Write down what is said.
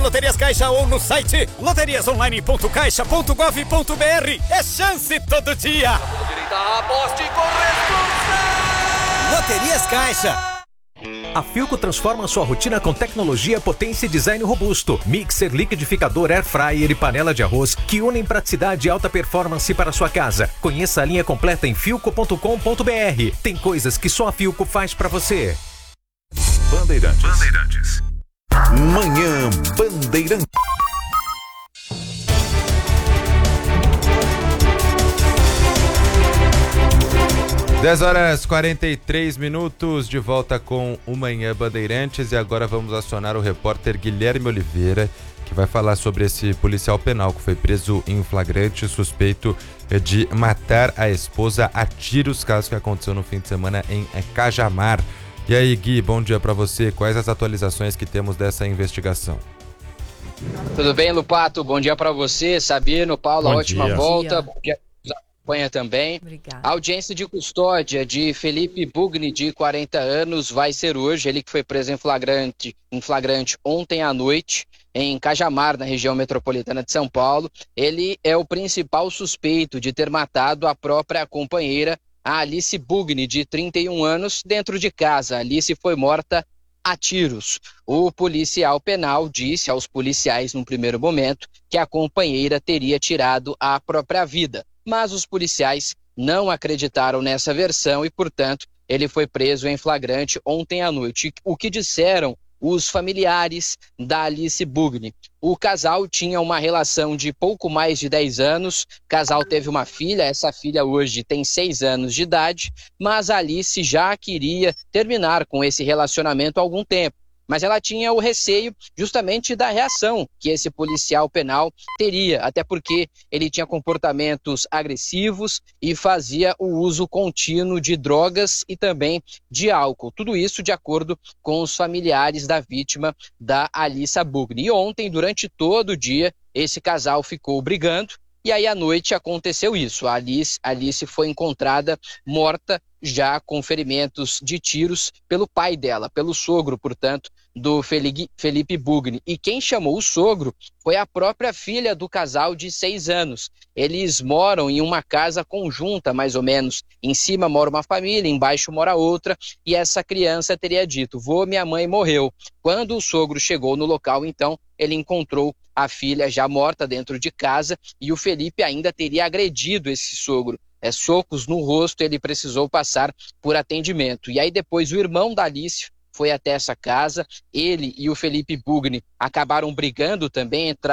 Loterias Caixa ou no site loteriasonline.caixa.gov.br. É chance todo dia. Aposte com responsabilidade. Loterias Caixa. A Philco transforma sua rotina com tecnologia, potência e design robusto. Mixer, liquidificador, air fryer e panela de arroz que unem praticidade e alta performance para sua casa. Conheça a linha completa em philco.com.br. Tem coisas que só a Philco faz para você. Bandeirantes. Manhã Bandeirantes. 10h43, de volta com o Manhã Bandeirantes, e agora vamos acionar o repórter Guilherme Oliveira, que vai falar sobre esse policial penal que foi preso em flagrante, suspeito de matar a esposa a tiros, caso que aconteceu no fim de semana em Cajamar. E aí, Gui, bom dia para você. Quais as atualizações que temos dessa investigação? Tudo bem, Lupato? Bom dia para você, Sabino, Paulo, ótima volta. Bom dia. Acompanha também. Obrigada. A audiência de custódia de Felipe Bugni, de 40 anos, vai ser hoje. Ele que foi preso em flagrante ontem à noite, em Cajamar, na região metropolitana de São Paulo. Ele é o principal suspeito de ter matado a própria companheira, a Alice Bugni, de 31 anos, dentro de casa. A Alice foi morta a tiros. O policial penal disse aos policiais, num primeiro momento, que a companheira teria tirado a própria vida. Mas os policiais não acreditaram nessa versão e, portanto, ele foi preso em flagrante ontem à noite. O que disseram os familiares da Alice Bugni? O casal tinha uma relação de pouco mais de 10 anos, o casal teve uma filha, essa filha hoje tem 6 anos de idade, mas a Alice já queria terminar com esse relacionamento há algum tempo. Mas ela tinha o receio justamente da reação que esse policial penal teria, até porque ele tinha comportamentos agressivos e fazia o uso contínuo de drogas e também de álcool. Tudo isso de acordo com os familiares da vítima, da Alice Bugni. E ontem, durante todo o dia, esse casal ficou brigando. E aí, à noite, aconteceu isso. A Alice foi encontrada morta, já com ferimentos de tiros pelo pai dela, pelo sogro, portanto, do Felipe Bugni. E quem chamou o sogro foi a própria filha do casal de 6 anos. Eles moram em uma casa conjunta, mais ou menos. Em cima mora uma família, embaixo mora outra, e essa criança teria dito: minha mãe morreu. Quando o sogro chegou no local, então, ele encontrou a filha já morta dentro de casa, e o Felipe ainda teria agredido esse sogro. Socos no rosto, ele precisou passar por atendimento. E aí depois o irmão da Alice foi até essa casa, ele e o Felipe Bugni acabaram brigando também,